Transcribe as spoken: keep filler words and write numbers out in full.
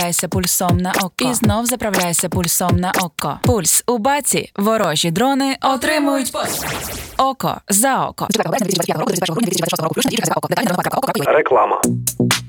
Заправляйся пульсом на око. І знов заправляйся пульсом на око. Пульс у баці. Ворожі дрони отримують поспіх. Око за око. Реклама.